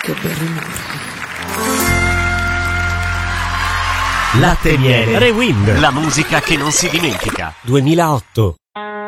Che bel rumore. Latte e miele. Rewind. La musica che non si dimentica. 2008.